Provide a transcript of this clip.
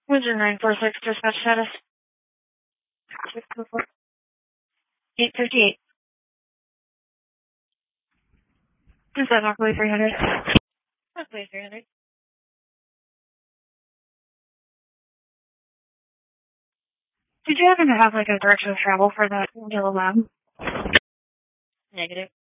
What's your 946 dispatch status? 858. Is that Knockaway 300? Knockaway 300. Did you happen to have like a direction of travel for that yellow lab? Negative.